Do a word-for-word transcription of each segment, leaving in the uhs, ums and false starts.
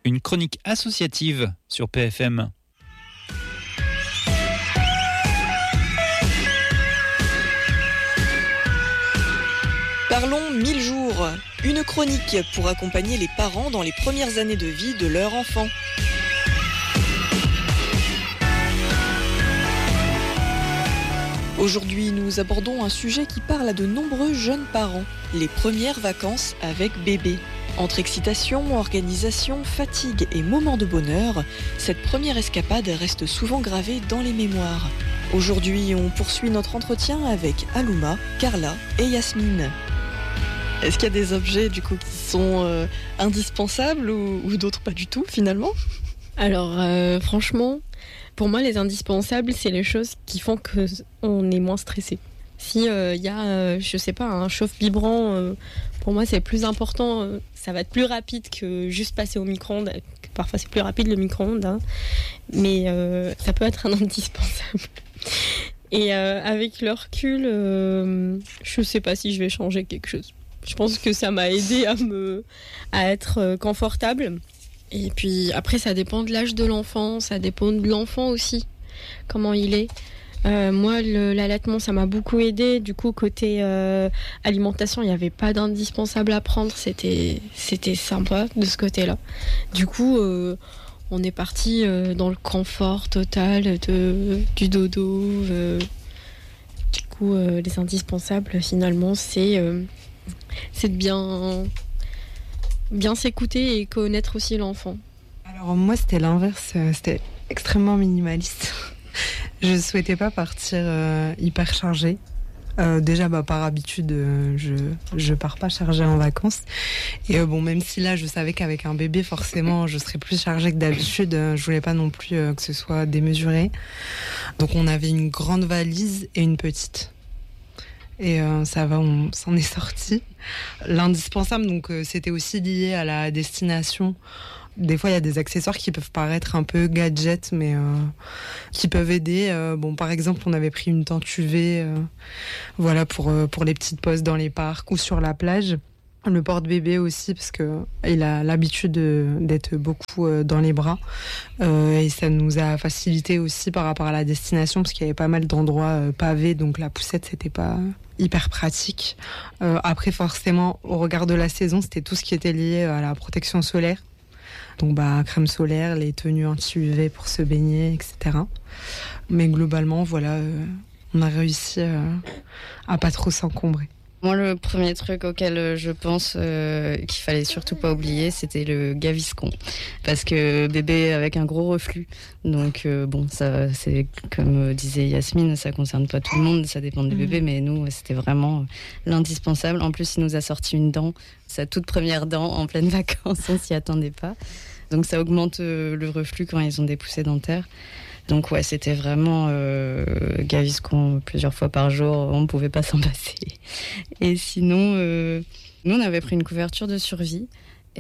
une chronique associative sur P F M. Parlons mille jours, une chronique pour accompagner les parents dans les premières années de vie de leur enfant. Aujourd'hui, nous abordons un sujet qui parle à de nombreux jeunes parents, les premières vacances avec bébé. Entre excitation, organisation, fatigue et moments de bonheur, cette première escapade reste souvent gravée dans les mémoires. Aujourd'hui, on poursuit notre entretien avec Alouma, Carla et Yasmine. Est-ce qu'il y a des objets du coup qui sont euh, indispensables ou, ou d'autres pas du tout finalement ? Alors euh, franchement, pour moi les indispensables c'est les choses qui font qu'on est moins stressé. Si il euh, y a, euh, je sais pas, un chauffe vibrant, euh, pour moi c'est plus important, euh, ça va être plus rapide que juste passer au micro-ondes. Parfois c'est plus rapide le micro-ondes, hein, mais euh, ça peut être un indispensable. Et euh, avec le recul, euh, je sais pas si je vais changer quelque chose. Je pense que ça m'a aidé à me à être confortable. Et puis après, ça dépend de l'âge de l'enfant, ça dépend de l'enfant aussi, comment il est. Euh, moi, le, l'allaitement, ça m'a beaucoup aidé. Du coup, côté euh, alimentation, il n'y avait pas d'indispensable à prendre. C'était, c'était sympa de ce côté-là. Du coup, euh, on est parti euh, dans le confort total de, du dodo. Euh, du coup, euh, les indispensables, finalement, c'est... Euh, c'est de bien, bien s'écouter et connaître aussi l'enfant. Alors moi c'était l'inverse, c'était extrêmement minimaliste. Je ne souhaitais pas partir euh, hyper chargée. Euh, déjà bah, par habitude euh, je je pars pas chargée en vacances. Et euh, bon même si là je savais qu'avec un bébé forcément je serais plus chargée que d'habitude, euh, je voulais pas non plus euh, que ce soit démesuré. Donc on avait une grande valise et une petite. Et euh, ça va, on s'en est sorti. L'indispensable, donc, euh, c'était aussi lié à la destination. Des fois, il y a des accessoires qui peuvent paraître un peu gadgets, mais euh, qui peuvent aider. Euh, bon, par exemple, on avait pris une tente U V, euh, voilà, pour euh, pour les petites pauses dans les parcs ou sur la plage. Le porte-bébé aussi, parce que il a l'habitude de, d'être beaucoup euh, dans les bras. Euh, et ça nous a facilité aussi par rapport à la destination, parce qu'il y avait pas mal d'endroits euh, pavés, donc la poussette, c'était pas hyper pratique. Euh, après, forcément, au regard de la saison, c'était tout ce qui était lié à la protection solaire. Donc, bah, crème solaire, les tenues anti-U V pour se baigner, et cetera. Mais globalement, voilà, euh, on a réussi euh, à pas trop s'encombrer. Moi, le premier truc auquel je pense euh, qu'il fallait surtout pas oublier, c'était le Gaviscon. Parce que bébé avec un gros reflux. Donc, euh, bon, ça, c'est comme disait Yasmine, ça concerne pas tout le monde, ça dépend des mmh. bébés, mais nous, c'était vraiment l'indispensable. En plus, il nous a sorti une dent, sa toute première dent en pleine vacances, on s'y attendait pas. Donc, ça augmente euh, le reflux quand ils ont des poussées dentaires. Donc ouais, c'était vraiment euh, Gaviscon plusieurs fois par jour, on ne pouvait pas s'en passer. Et sinon, euh, nous on avait pris une couverture de survie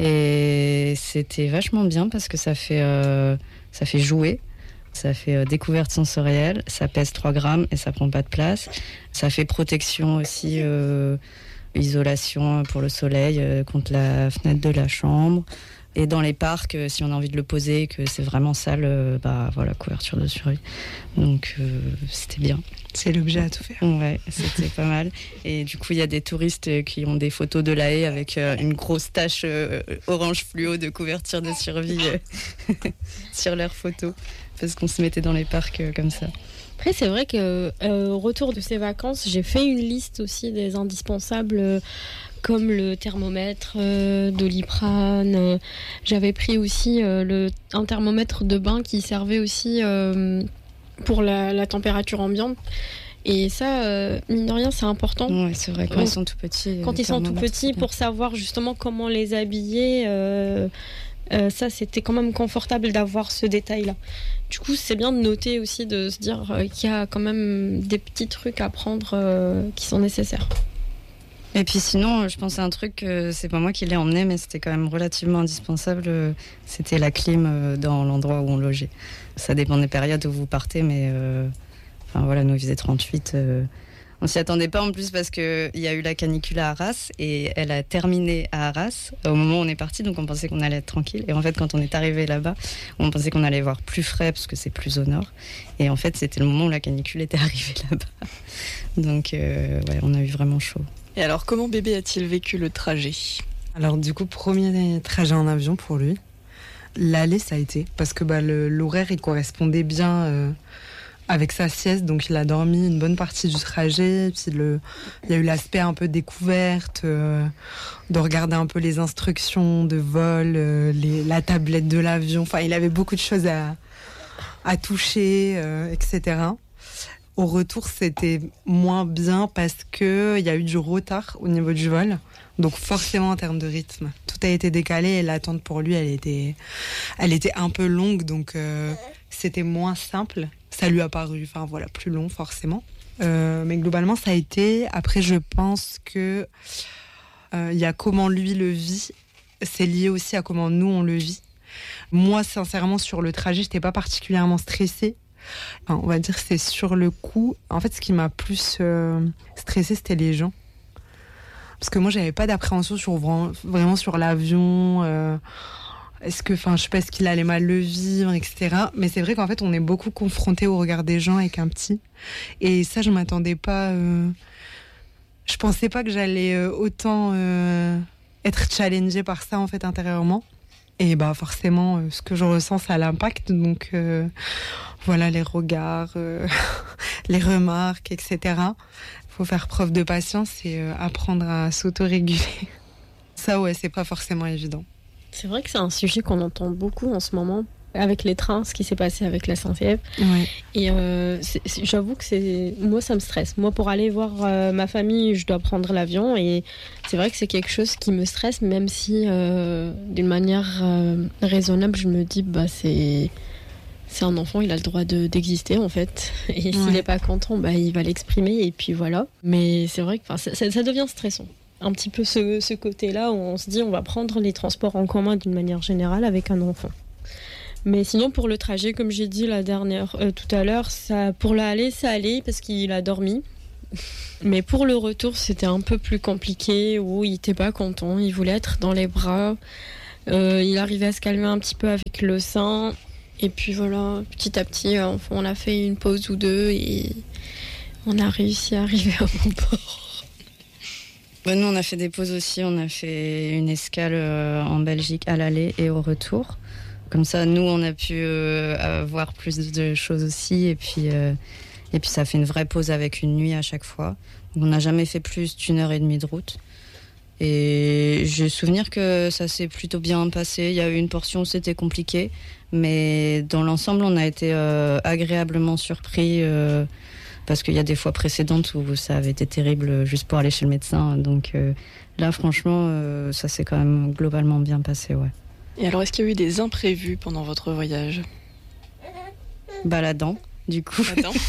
et c'était vachement bien parce que ça fait, euh, ça fait jouer, ça fait euh, découverte sensorielle, ça pèse trois grammes et ça prend pas de place. Ça fait protection aussi, euh, isolation pour le soleil euh, contre la fenêtre de la chambre. Et dans les parcs, euh, si on a envie de le poser, que c'est vraiment sale, euh, bah voilà, couverture de survie. Donc euh, c'était bien. C'est l'objet à tout faire. Ouais, c'était pas mal. Et du coup, il y a des touristes qui ont des photos de la haie avec euh, une grosse tache euh, orange fluo de couverture de survie euh, sur leurs photos, parce qu'on se mettait dans les parcs euh, comme ça. Après, c'est vrai que euh, au retour de ces vacances, j'ai fait une liste aussi des indispensables. Euh, comme le thermomètre, euh, Doliprane. Euh, j'avais pris aussi euh, le, un thermomètre de bain qui servait aussi euh, pour la, la température ambiante. Et ça, euh, mine de rien, c'est important. Ouais, c'est vrai, quand Donc, ils sont tout petits. Quand ils sont tout petits, pour savoir justement comment les habiller, euh, euh, ça, c'était quand même confortable d'avoir ce détail-là. Du coup, c'est bien de noter aussi, de se dire euh, qu'il y a quand même des petits trucs à prendre euh, qui sont nécessaires. Et puis sinon, je pensais à un truc, euh, c'est pas moi qui l'ai emmené, mais c'était quand même relativement indispensable, euh, c'était la clim euh, dans l'endroit où on logeait. Ça dépend des périodes où vous partez, mais euh, enfin voilà, nous il faisait trente-huit, euh, On s'y attendait pas en plus parce qu'il y a eu la canicule à Arras et elle a terminé à Arras au moment où on est parti, donc on pensait qu'on allait être tranquille. Et en fait, quand on est arrivé là-bas, on pensait qu'on allait voir plus frais parce que c'est plus au nord. Et en fait, c'était le moment où la canicule était arrivée là-bas. Donc, euh, ouais, on a eu vraiment chaud. Et alors, comment bébé a-t-il vécu le trajet ? Alors du coup, premier trajet en avion pour lui. L'aller, ça a été, parce que bah, le, l'horaire, il correspondait bien euh, avec sa sieste, donc il a dormi une bonne partie du trajet. Puis le, il y a eu l'aspect un peu découverte, euh, de regarder un peu les instructions de vol, euh, les, la tablette de l'avion. Enfin, il avait beaucoup de choses à, à toucher, euh, et cetera. Au retour, c'était moins bien parce qu'il y a eu du retard au niveau du vol. Donc forcément, en termes de rythme, tout a été décalé et l'attente pour lui, elle était, elle était un peu longue. Donc euh, c'était moins simple. Ça lui a paru, enfin voilà, plus long forcément. Euh, mais globalement, ça a été... Après, je pense que euh, il y a comment lui le vit. C'est lié aussi à comment nous, on le vit. Moi, sincèrement, sur le trajet, je n'étais pas particulièrement stressée. Enfin, on va dire que c'est sur le coup. En fait, ce qui m'a plus euh, stressée, c'était les gens. Parce que moi, j'avais pas d'appréhension sur vraiment sur l'avion. Euh, est-ce que, enfin, je sais pas, est-ce qu'il allait mal le vivre, et cetera. Mais c'est vrai qu'en fait, on est beaucoup confronté au regard des gens avec un petit. Et ça, je m'attendais pas. Euh, je pensais pas que j'allais euh, autant euh, être challengée par ça en fait intérieurement. Et bah forcément, euh, ce que je ressens, ça a l'impact. Donc euh, voilà, les regards, euh, les remarques, et cetera. Faut faire preuve de patience et euh, apprendre à s'autoréguler. Ça, ouais, c'est pas forcément évident. C'est vrai que c'est un sujet qu'on entend beaucoup en ce moment, avec les trains, ce qui s'est passé avec la S N C F. Ouais. Et euh, c'est, c'est, j'avoue que c'est, moi, ça me stresse. Moi, pour aller voir euh, ma famille, je dois prendre l'avion. Et c'est vrai que c'est quelque chose qui me stresse, même si, euh, d'une manière euh, raisonnable, je me dis, bah, c'est... C'est un enfant, il a le droit de, d'exister en fait. Et s'il n'est pas content, bah, il va l'exprimer et puis voilà. Mais c'est vrai que ça, ça, ça devient stressant. Un petit peu ce, ce côté-là où on se dit on va prendre les transports en commun d'une manière générale avec un enfant. Mais sinon pour le trajet, comme j'ai dit la dernière, euh, tout à l'heure, ça, pour l'aller, ça allait parce qu'il a dormi. Mais pour le retour, c'était un peu plus compliqué où il n'était pas content, il voulait être dans les bras. Euh, il arrivait à se calmer un petit peu avec le sein. Et puis voilà, petit à petit, on a fait une pause ou deux et on a réussi à arriver à bon port. Ouais, nous, on a fait des pauses aussi. On a fait une escale en Belgique à l'aller et au retour. Comme ça, nous, on a pu euh, voir plus de choses aussi. Et puis, euh, et puis, ça a fait une vraie pause avec une nuit à chaque fois. Donc, on n'a jamais fait plus d'une heure et demie de route. Et j'ai souvenir que ça s'est plutôt bien passé. Il y a eu une portion où c'était compliqué. Mais dans l'ensemble, on a été euh, agréablement surpris euh, parce qu'il y a des fois précédentes où ça avait été terrible juste pour aller chez le médecin. Donc euh, là, franchement, euh, ça s'est quand même globalement bien passé, ouais. Et alors, est-ce qu'il y a eu des imprévus pendant votre voyage ? Bah, la dent, du coup. La dent.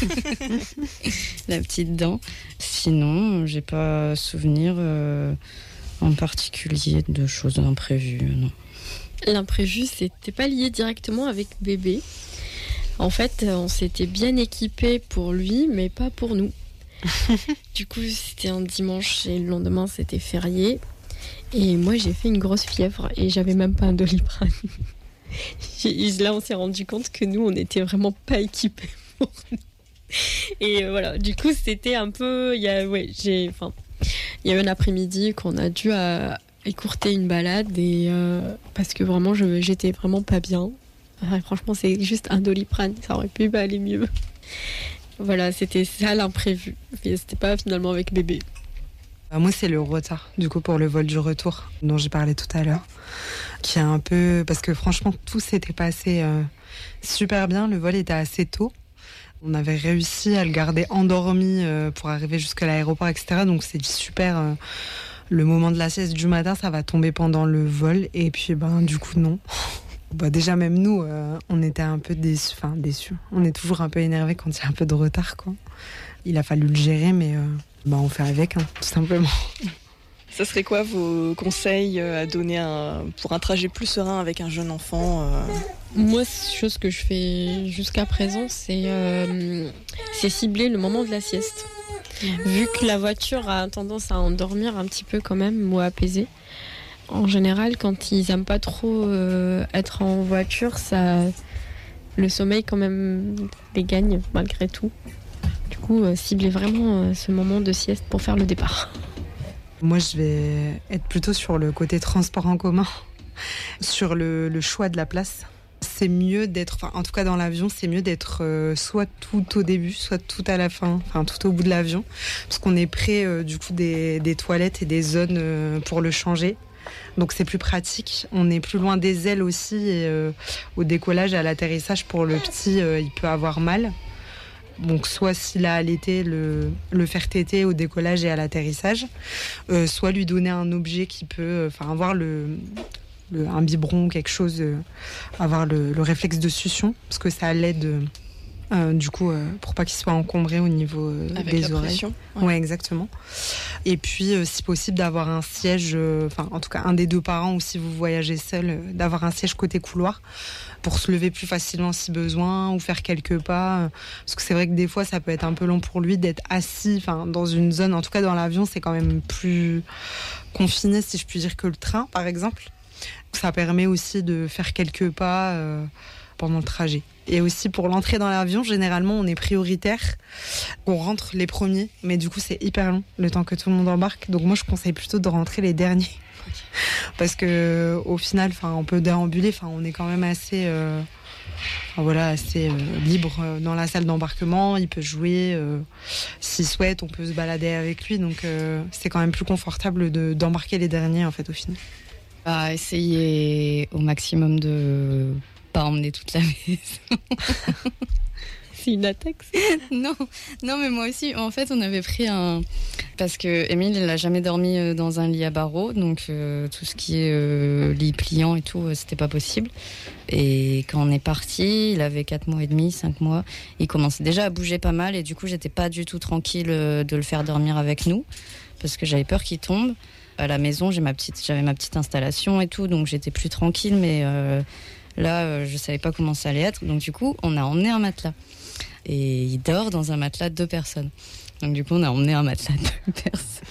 La petite dent. Sinon, j'ai pas souvenir euh, en particulier de choses imprévues, non. L'imprévu, c'était pas lié directement avec bébé. En fait, on s'était bien équipés pour lui, mais pas pour nous. Du coup, c'était un dimanche et le lendemain, c'était férié. Et moi, j'ai fait une grosse fièvre et j'avais même pas un Doliprane. Là, on s'est rendu compte que nous, on n'était vraiment pas équipés pour nous. Et voilà, du coup, c'était un peu... Il y a, ouais, j'ai, enfin, il y a eu un après-midi qu'on a dû... À, écourter une balade et euh, parce que vraiment je, j'étais vraiment pas bien. Enfin, franchement c'est juste un Doliprane, ça aurait pu aller mieux. Voilà, c'était ça l'imprévu. Et c'était pas finalement avec bébé. Moi c'est le retard du coup pour le vol du retour dont j'ai parlé tout à l'heure, qui est un peu parce que franchement tout s'était passé euh, super bien. Le vol était assez tôt. On avait réussi à le garder endormi euh, pour arriver jusqu'à l'aéroport, et cetera. Donc c'est super. Euh, Le moment de la sieste du matin, ça va tomber pendant le vol. Et puis, ben, du coup, non. Bah, déjà, même nous, euh, on était un peu déçus. Enfin, déçus. On est toujours un peu énervés quand il y a un peu de retard, quoi. Il a fallu le gérer, mais euh, bah, on fait avec, hein, tout simplement. Ça serait quoi vos conseils à donner un, pour un trajet plus serein avec un jeune enfant euh... Moi, chose que je fais jusqu'à présent, c'est, euh, c'est cibler le moment de la sieste. Vu que la voiture a tendance à endormir un petit peu quand même, ou à apaiser. En général, quand ils n'aiment pas trop euh, être en voiture, ça, le sommeil quand même les gagne malgré tout. Du coup, euh, cibler vraiment euh, ce moment de sieste pour faire le départ. Moi, je vais être plutôt sur le côté transport en commun, sur le, le choix de la place. C'est mieux d'être, enfin, en tout cas dans l'avion, c'est mieux d'être euh, soit tout au début, soit tout à la fin, enfin tout au bout de l'avion, parce qu'on est près euh, du coup des, des toilettes et des zones euh, pour le changer. Donc c'est plus pratique. On est plus loin des ailes aussi, et euh, au décollage et à l'atterrissage pour le petit, euh, il peut avoir mal. Donc soit s'il a allaité, le, le faire téter au décollage et à l'atterrissage, euh, soit lui donner un objet qui peut, enfin avoir le, le, un biberon ou quelque chose, euh, avoir le, le réflexe de succion, parce que ça l'aide euh, du coup euh, pour pas qu'il soit encombré au niveau euh, Avec des la oreilles. pression. Ouais. ouais, exactement. Et puis euh, si possible d'avoir un siège, enfin euh, en tout cas un des deux parents, ou si vous voyagez seul, euh, d'avoir un siège côté couloir, pour se lever plus facilement si besoin, ou faire quelques pas. Parce que c'est vrai que des fois, ça peut être un peu long pour lui d'être assis, enfin, dans une zone, en tout cas dans l'avion, c'est quand même plus confiné, si je puis dire, que le train, par exemple. Ça permet aussi de faire quelques pas euh, pendant le trajet. Et aussi pour l'entrée dans l'avion, généralement, on est prioritaire. On rentre les premiers, mais du coup, c'est hyper long, le temps que tout le monde embarque. Donc moi, je conseille plutôt de rentrer les derniers. Parce que au final, enfin, on peut déambuler. Enfin, on est quand même assez, euh, enfin, voilà, assez euh, libre dans la salle d'embarquement. Il peut jouer, euh, s'il souhaite, on peut se balader avec lui. Donc, euh, c'est quand même plus confortable de, d'embarquer les derniers, en fait, au final. Bah, essayer au maximum de pas emmener toute la maison. C'est une attaque. non, non, mais moi aussi. En fait, on avait pris un parce que Émile, il n'a jamais dormi dans un lit à barreaux, donc euh, tout ce qui est euh, lit pliant et tout, c'était pas possible. Et quand on est parti, il avait quatre mois et demi, cinq mois. Il commençait déjà à bouger pas mal, et du coup, j'étais pas du tout tranquille de le faire dormir avec nous, parce que j'avais peur qu'il tombe. À la maison, j'ai ma petite, j'avais ma petite installation et tout, donc j'étais plus tranquille, mais euh, là, euh, je savais pas comment ça allait être. Donc du coup, on a emmené un matelas. Et il dort dans un matelas de deux personnes. Donc du coup, on a emmené un matelas de deux personnes.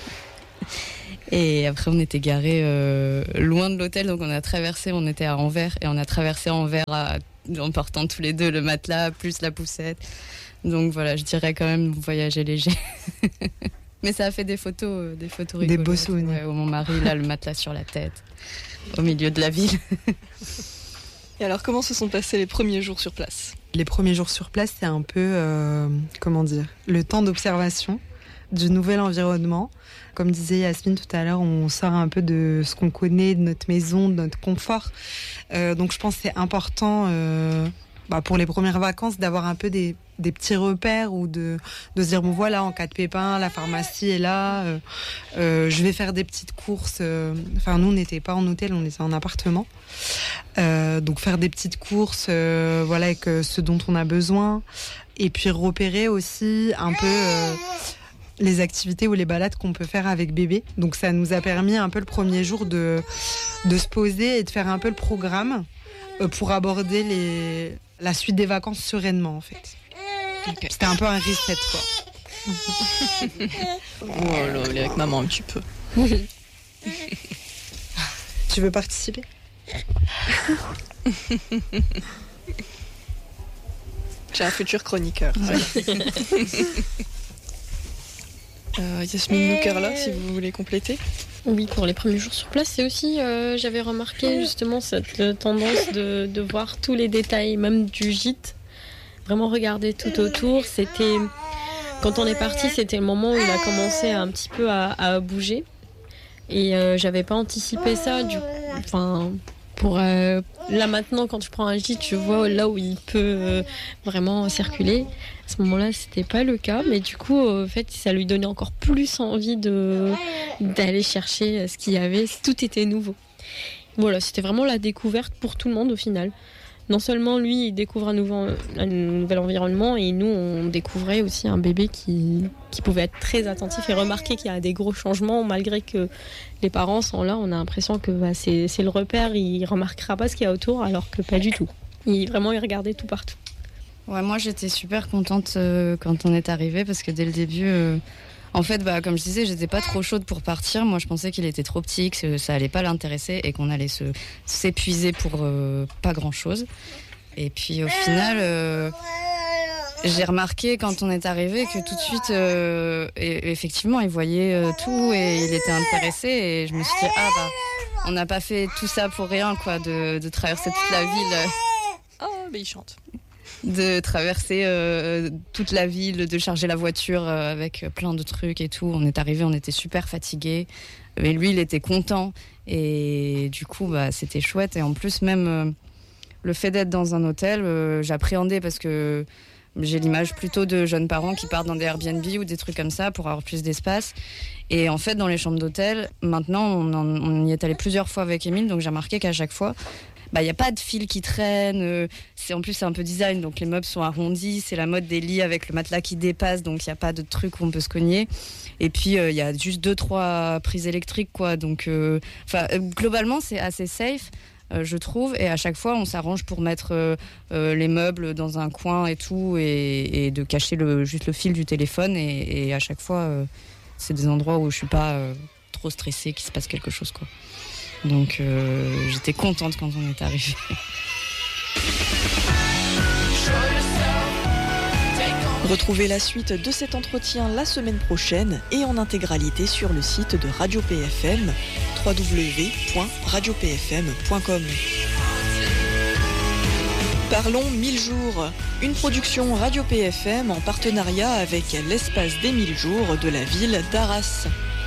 Et après, on était garés euh, loin de l'hôtel, donc on a traversé, on était à Anvers, et on a traversé Anvers à, en portant tous les deux le matelas, plus la poussette. Donc voilà, je dirais quand même voyager léger. Mais ça a fait des photos, euh, des photos rigolotes. Des beaux souvenirs. Ouais, où mon mari, là, le matelas sur la tête, au milieu de la ville. Et alors, comment se sont passés les premiers jours sur place ? Les premiers jours sur place, c'est un peu, euh, comment dire, le temps d'observation du nouvel environnement. Comme disait Yasmine tout à l'heure, on sort un peu de ce qu'on connaît, de notre maison, de notre confort. Euh, donc je pense que c'est important euh, bah, pour les premières vacances d'avoir un peu des, des petits repères, ou de, de se dire, bon voilà, en cas de pépin, la pharmacie est là, euh, euh, je vais faire des petites courses. Euh, enfin, nous, on n'était pas en hôtel, on était en appartement. Euh, donc faire des petites courses, euh, voilà, avec euh, ce dont on a besoin. Et puis repérer aussi un peu euh, les activités ou les balades qu'on peut faire avec bébé. Donc ça nous a permis un peu le premier jour de, de se poser et de faire un peu le programme euh, pour aborder les, la suite des vacances sereinement, en fait. Okay. C'était un peu un reset, quoi. Oh là, il est avec maman un petit peu. Tu veux participer ? J'ai un futur chroniqueur. Ouais. euh, Yasmine Noukarla, si vous voulez compléter. Oui, pour les premiers jours sur place, c'est aussi, euh, j'avais remarqué justement cette euh, tendance de, de voir tous les détails, même du gîte. Vraiment regarder tout autour. C'était, quand on est parti, c'était le moment où il a commencé un petit peu à, à bouger. Et euh, j'avais pas anticipé ça. Du, enfin, pour euh, là maintenant, quand je prends un gîte, je vois là où il peut euh, vraiment circuler. À ce moment-là, c'était pas le cas, mais du coup, en fait, ça lui donnait encore plus envie de d'aller chercher ce qu'il y avait. Tout était nouveau. Voilà, c'était vraiment la découverte pour tout le monde au final. Non seulement lui, il découvre un, nouveau, un nouvel environnement, et nous, on découvrait aussi un bébé qui, qui pouvait être très attentif et remarquer qu'il y a des gros changements, malgré que les parents sont là. On a l'impression que bah, c'est, c'est le repère, il ne remarquera pas ce qu'il y a autour, alors que pas du tout. Il, vraiment, il regardait tout partout. Ouais, moi, j'étais super contente euh, quand on est arrivé, parce que dès le début, euh, En fait, bah, comme je disais, j'étais pas trop chaude pour partir. Moi, je pensais qu'il était trop petit, que ça allait pas l'intéresser et qu'on allait se, s'épuiser pour euh, pas grand-chose. Et puis, au final, euh, j'ai remarqué quand on est arrivé que tout de suite, euh, et, effectivement, il voyait euh, tout et il était intéressé. Et je me suis dit, ah bah, on n'a pas fait tout ça pour rien, quoi, de, de traverser toute la ville. Oh, mais il chante. De traverser euh, toute la ville, de charger la voiture euh, avec plein de trucs et tout. On est arrivé, on était super fatigués. Mais lui, il était content. Et du coup, bah, c'était chouette. Et en plus, même euh, le fait d'être dans un hôtel, euh, j'appréhendais parce que j'ai l'image plutôt de jeunes parents qui partent dans des Airbnb ou des trucs comme ça pour avoir plus d'espace. Et en fait, dans les chambres d'hôtel, maintenant, on, en, on y est allé plusieurs fois avec Émile. Donc j'ai remarqué qu'à chaque fois, bah, y a pas de fil qui traîne. Euh, c'est, en plus, c'est un peu design, donc les meubles sont arrondis. C'est la mode des lits avec le matelas qui dépasse, donc il n'y a pas de truc où on peut se cogner. Et puis, il euh, y a juste deux, trois prises électriques, quoi. Donc, euh, euh, globalement, c'est assez safe, euh, je trouve. Et à chaque fois, on s'arrange pour mettre euh, euh, les meubles dans un coin et tout, et, et de cacher le, juste le fil du téléphone. Et, et à chaque fois, euh, c'est des endroits où je suis pas euh, trop stressée qu'il se passe quelque chose, quoi. Donc euh, j'étais contente quand on est arrivé. Retrouvez la suite de cet entretien la semaine prochaine et en intégralité sur le site de Radio P F M, w w w point radio p f m point com. Parlons mille jours, une production Radio P F M en partenariat avec l'espace des mille jours de la ville d'Arras.